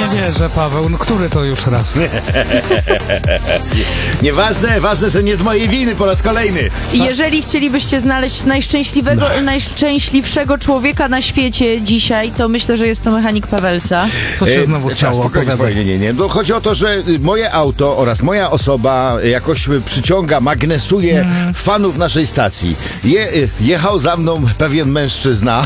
Nie wierzę, Paweł. No, który to już raz? Nieważne, ważne, że nie z mojej winy po raz kolejny. I jeżeli chcielibyście znaleźć najszczęśliwszego człowieka na świecie dzisiaj, to myślę, że jest to mechanik Pawelca. Co się znowu stało? Spokojnie, nie. No, chodzi o to, że moje auto oraz moja osoba jakoś przyciąga, magnesuje fanów naszej stacji. Jechał za mną pewien mężczyzna.